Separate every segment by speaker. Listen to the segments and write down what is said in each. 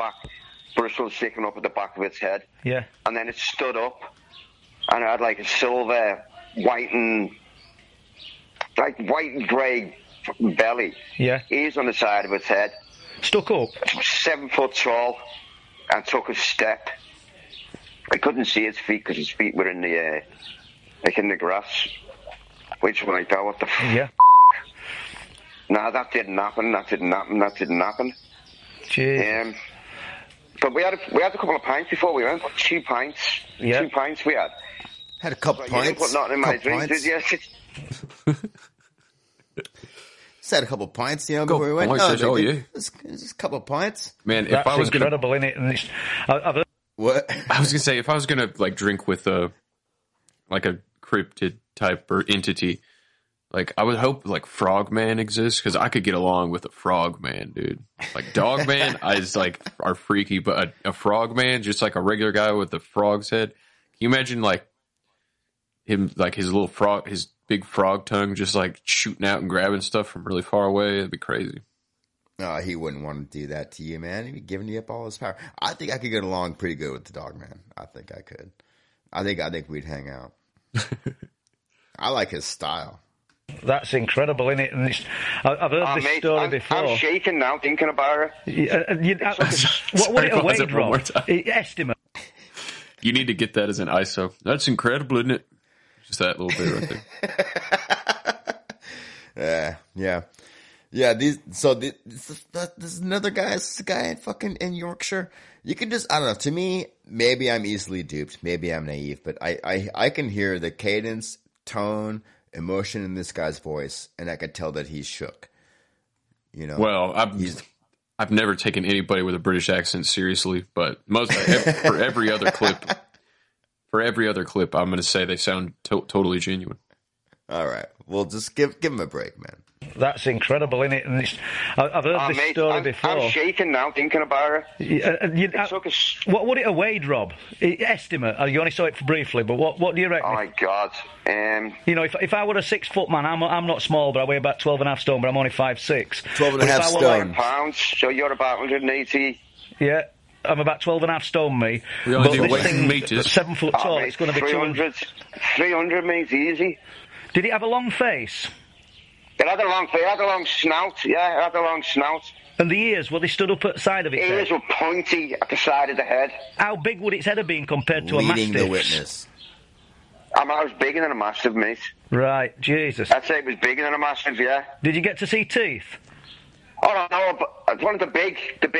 Speaker 1: back bristles sticking up at the back of its head.
Speaker 2: Yeah.
Speaker 1: And then it stood up, and it had like a silver, white and grey belly.
Speaker 2: Yeah.
Speaker 1: Ears on the side of its head.
Speaker 2: Stuck up.
Speaker 1: 7 foot tall, and took a step. I couldn't see his feet because his feet were in the in the grass. Which one I thought, what the
Speaker 2: Yeah.
Speaker 1: No, that didn't happen.
Speaker 2: Jeez.
Speaker 1: But we had a couple of pints before we went. 2 pints.
Speaker 2: Yeah.
Speaker 1: 2 pints we had.
Speaker 3: Had a couple
Speaker 1: So you didn't
Speaker 3: pints.
Speaker 1: put nothing in my drink, did you?
Speaker 3: Just had a couple pints, before we went. Just a couple of pints.
Speaker 4: Man, if
Speaker 2: That's
Speaker 4: I was
Speaker 2: incredible, isn't it? And I've heard
Speaker 3: What?
Speaker 4: I was gonna say, if I was gonna like drink with a cryptid type or entity, like I would hope like Frogman exists, because I could get along with a Frogman, dude. Like Dogman is like are freaky, but a Frogman, just like a regular guy with a frog's head. Can you imagine like him, like his little frog, his big frog tongue, just like shooting out and grabbing stuff from really far away? It'd be crazy.
Speaker 3: No, he wouldn't want to do that to you, man. He'd be giving you up all his power. I think I could get along pretty good with the dog, man. I think I could. I think we'd hang out. I like his style.
Speaker 2: that's incredible, isn't it? And I've heard this story before.
Speaker 1: I'm shaking now thinking about it.
Speaker 2: What would it have
Speaker 4: Pause it
Speaker 2: weighed,
Speaker 4: one more
Speaker 2: Rob?
Speaker 4: time.
Speaker 2: Estimate.
Speaker 4: You need to get that as an ISO. That's incredible, isn't it? Just that little bit right there.
Speaker 3: Yeah. This is another guy. This is a guy in Yorkshire. You can just, I don't know. To me, maybe I'm easily duped. Maybe I'm naive, but I can hear the cadence, tone, emotion in this guy's voice, and I could tell that he's shook.
Speaker 4: Well, I've never taken anybody with a British accent seriously, but for every other clip, I'm going to say they sound totally genuine.
Speaker 3: All right. Well, just give him a break, man.
Speaker 2: That's incredible, isn't it? And I've heard this story before.
Speaker 1: I'm shaking now thinking about it.
Speaker 2: What would it have weighed, Rob? Estimate. You only saw it briefly, but what do you reckon?
Speaker 1: Oh my God!
Speaker 2: If I were a 6 foot man, I'm not small, but I weigh about 12.5 stone, but I'm only 5'6".
Speaker 3: 12.5 stone.
Speaker 1: Pounds. So you're about 180.
Speaker 2: Yeah. I'm about 12.5 stone, me.
Speaker 4: We only do
Speaker 2: this
Speaker 4: weight in
Speaker 2: thing,
Speaker 4: meters.
Speaker 2: 7 foot tall, it's going to be 200.
Speaker 1: 300 means easy.
Speaker 2: Did it have a long face?
Speaker 1: It had a long snout. Yeah, it had a long snout.
Speaker 2: And the ears, were they stood up at the side of its
Speaker 1: Ears
Speaker 2: head?
Speaker 1: were pointy at the side of the head.
Speaker 2: How big would its head have been compared to a mastiff?
Speaker 3: Leading the witness.
Speaker 1: I was bigger than a mastiff, mate.
Speaker 2: Right, Jesus.
Speaker 1: I'd say it was bigger than a mastiff, yeah.
Speaker 2: Did you get to see teeth?
Speaker 1: Oh, no, but it's one of the big,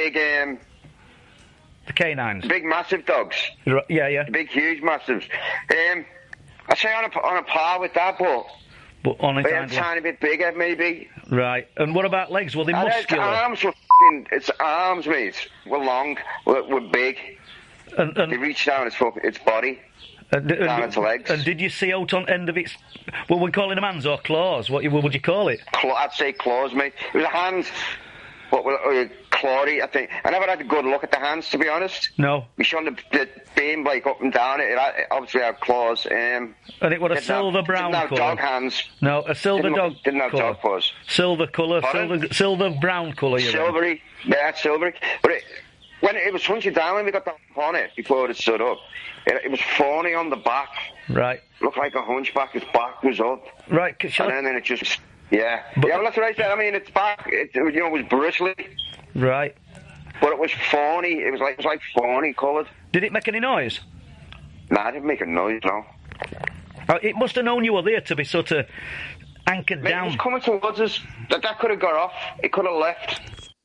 Speaker 2: The canines?
Speaker 1: big massive dogs.
Speaker 2: Yeah.
Speaker 1: The big, huge mastiffs. I'd say on a par with that, but
Speaker 2: only
Speaker 1: a tiny bit bigger, maybe.
Speaker 2: Right. And what about legs? Were they
Speaker 1: And
Speaker 2: muscular?
Speaker 1: its arms, mate, were long, were big.
Speaker 2: And
Speaker 1: They reached down its body, down its legs.
Speaker 2: And did you see out on end of its... What were we calling them, hands or claws? What would you call it?
Speaker 1: I'd say claws, mate. It was a hands, what were clawy, I think. I never had a good look at the hands, to be honest.
Speaker 2: No.
Speaker 1: We shone the beam like up and down. It obviously had claws.
Speaker 2: And it was a silver brown colour.
Speaker 1: Didn't have dog hands.
Speaker 2: No, a silver dog.
Speaker 1: Didn't have dog paws.
Speaker 2: Silver colour, silver brown colour.
Speaker 1: Silvery, yeah, silvery. But when it was hunching down, when we got on it before it stood up, it was fawny on the back.
Speaker 2: Right.
Speaker 1: Looked like a hunchback. His back was up.
Speaker 2: Right.
Speaker 1: And then it just. Yeah. Well, that's what I said. I mean, its back, it was bristly.
Speaker 2: Right.
Speaker 1: But it was fawny. It was like fawny coloured.
Speaker 2: Did it make any noise?
Speaker 1: Nah, it didn't make a noise, no.
Speaker 2: It must have known you were there to be sort of anchored down.
Speaker 1: It was coming towards us. That could have got off. It could have left.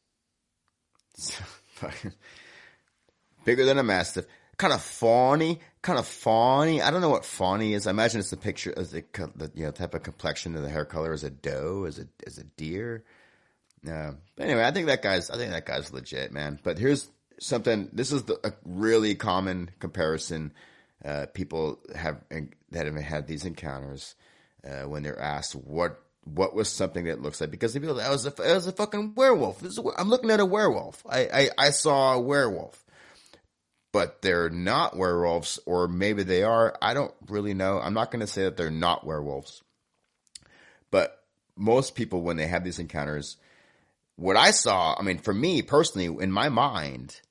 Speaker 3: Bigger than a mastiff. Kind of fawny. I don't know what fawny is. I imagine it's the picture of the type of complexion of the hair color as a doe, as a deer. But anyway, I think that guy's legit, man. But here's something. This is a really common comparison. People that have had these encounters when they're asked what was something that looks like, because they feel that was a fucking werewolf. I'm looking at a werewolf. I saw a werewolf. But they're not werewolves, or maybe they are. I don't really know. I'm not going to say that they're not werewolves. But most people, when they have these encounters, what I saw, I mean, for me personally, in my mind,